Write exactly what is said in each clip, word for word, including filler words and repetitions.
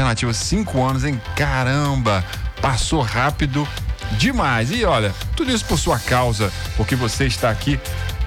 Alternativa, cinco anos, hein? Caramba, passou rápido demais. E olha, tudo isso por sua causa, porque você está aqui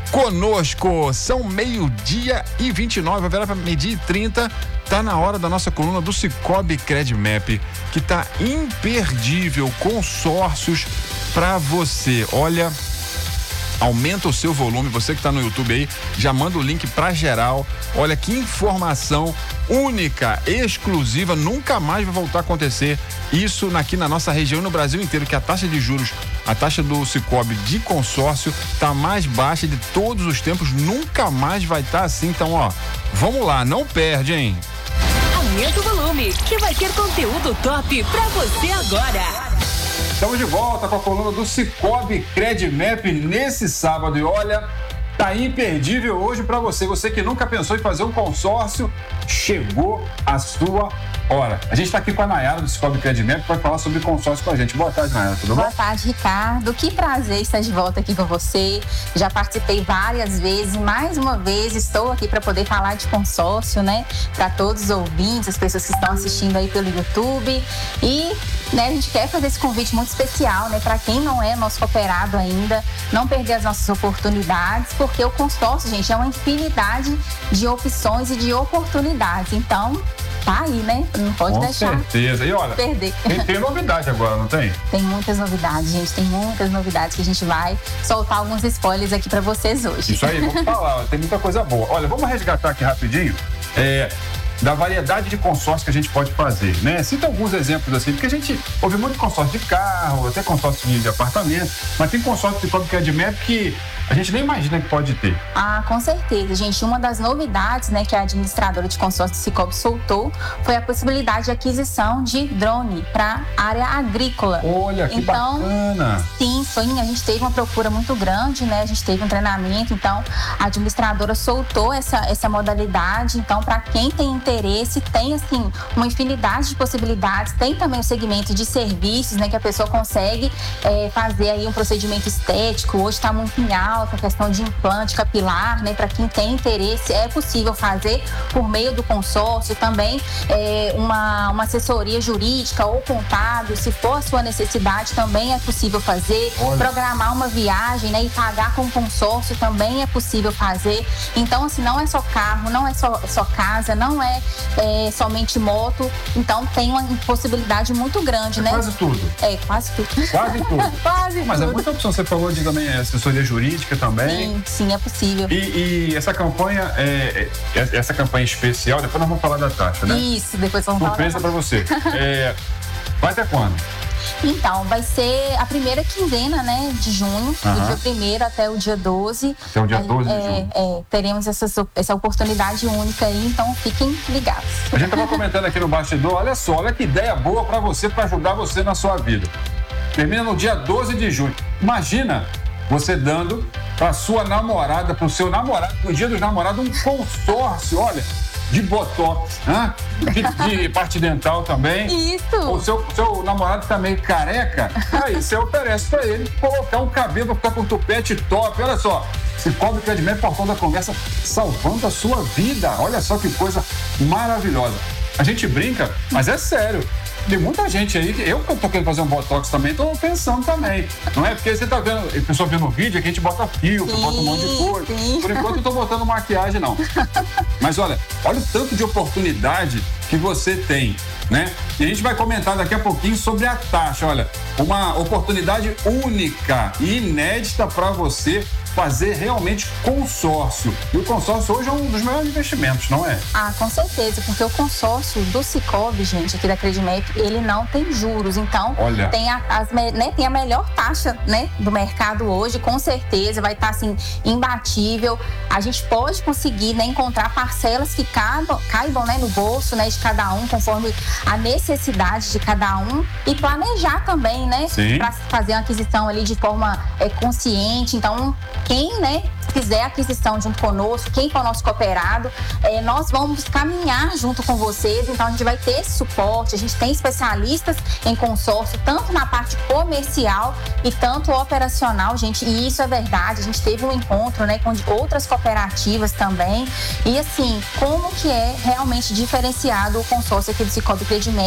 conosco. São meio-dia e vinte e nove, vai virar para meio-dia e trinta. Tá na hora da nossa coluna do Sicoob Credmap, que tá imperdível. Consórcios para você. Olha, aumenta o seu volume, você que tá no YouTube aí, já manda o link pra geral. Olha que informação única, exclusiva, nunca mais vai voltar a acontecer isso aqui na nossa região e no Brasil inteiro, que a taxa de juros, a taxa do Sicoob de consórcio tá mais baixa de todos os tempos, nunca mais vai estar assim. Então, ó, vamos lá, não perde, hein? Aumenta o volume, que vai ter conteúdo top pra você agora. Estamos de volta com a coluna do Sicoob Credmap nesse sábado e olha, tá imperdível hoje para você. Você que nunca pensou em fazer um consórcio, chegou a sua hora. A gente está aqui com a Nayara do Sicoob Credmap para falar sobre consórcio com a gente. Boa tarde, Nayara, tudo bom? Boa tarde, Ricardo. Que prazer estar de volta aqui com você. Já participei várias vezes e mais uma vez estou aqui para poder falar de consórcio, né? Para todos os ouvintes, as pessoas que estão assistindo aí pelo YouTube. E, né, a gente quer fazer esse convite muito especial, né? Para quem não é nosso cooperado ainda, não perder as nossas oportunidades, porque o consórcio, gente, é uma infinidade de opções e de oportunidades. Então, tá aí, né? Não pode Com deixar. Com certeza. E olha, perder. Tem, tem novidade agora, não tem? Tem muitas novidades, gente. Tem muitas novidades que a gente vai soltar alguns spoilers aqui pra vocês hoje. Isso aí, vamos falar. Tem muita coisa boa. Olha, vamos resgatar aqui rapidinho. É... da variedade de consórcios que a gente pode fazer, né? Cita alguns exemplos assim, porque a gente ouve muito consórcio de carro, até consórcio de, de apartamento, mas tem consórcio de Sicoob Credmap que a gente nem imagina que pode ter. Ah, com certeza, gente. Uma das novidades, né, que a administradora de consórcio do Sicoob soltou foi a possibilidade de aquisição de drone para área agrícola. Olha, que então, bacana! Sim, sim, a gente teve uma procura muito grande, né? A gente teve um treinamento, então a administradora soltou essa, essa modalidade. Então, para quem tem interesse, tem assim uma infinidade de possibilidades. Tem também o segmento de serviços, né, que a pessoa consegue é, fazer aí um procedimento estético. Hoje está muito em alta a questão de implante capilar, né? Para quem tem interesse, é possível fazer por meio do consórcio. Também é, uma, uma assessoria jurídica ou contábil, se for a sua necessidade, também é possível fazer. Olha. Programar uma viagem, né, e pagar com consórcio também é possível fazer. Então, assim, não é só carro, não é só, só casa, não é É, somente moto, então tem uma possibilidade muito grande, é né? Quase tudo. É, quase tudo. Quase tudo. Quase Mas tudo. é muita opção, você falou de também assessoria jurídica também. Sim, sim, é possível. E, e essa campanha, é, é, essa campanha especial, depois nós vamos falar da taxa, né? Isso, depois vamos falar. Surpresa pra você. É, vai até quando? Então, vai ser a primeira quinzena, né, de junho, Aham. do dia primeiro até o dia doze. Até o dia doze de é, junho. É, teremos essa, essa oportunidade única aí, então fiquem ligados. A gente tava comentando aqui no bastidor, olha só, olha que ideia boa pra você, pra ajudar você na sua vida. Termina no dia doze de junho. Imagina você dando pra sua namorada, pro seu namorado, no dia dos namorados, um consórcio, olha, de botox, né? de, de parte dental também. Isso! O seu, seu namorado tá meio careca, aí você oferece pra ele colocar um cabelo pra ficar com tupete top. Olha só, Sicoob Credmap, portão da conversa, salvando a sua vida. Olha só que coisa maravilhosa. A gente brinca, mas é sério. Tem muita gente aí, eu que tô querendo fazer um botox também, tô pensando também. Não é? Porque você tá vendo, a pessoa vendo o vídeo, que a gente bota filtro, Sim, bota um monte de coisa. sim. Por enquanto eu tô botando maquiagem, não. Mas olha, olha o tanto de oportunidade que você tem, né? E a gente vai comentar daqui a pouquinho sobre a taxa. Olha, uma oportunidade única e inédita para você fazer realmente consórcio. E o consórcio hoje é um dos melhores investimentos, não é? Ah, com certeza, porque o consórcio do Sicoob, gente, aqui da Credmap, ele não tem juros. Então, Olha. tem a, as, né, tem a melhor taxa, né, do mercado hoje, com certeza, vai estar, assim, imbatível. A gente pode conseguir, né, encontrar parcelas que caibam, caibam, né, no bolso, né, de cada um, conforme a necessidade de cada um, e planejar também, né, para fazer uma aquisição ali de forma é, consciente. Então, quem, né, fizer a aquisição junto conosco, quem for nosso cooperado, é, nós vamos caminhar junto com vocês. Então a gente vai ter esse suporte, a gente tem especialistas em consórcio, tanto na parte comercial e tanto operacional, gente, e isso é verdade. A gente teve um encontro, né, com outras cooperativas também, e assim, como que é realmente diferenciado o consórcio aqui do Sicoob Credmap.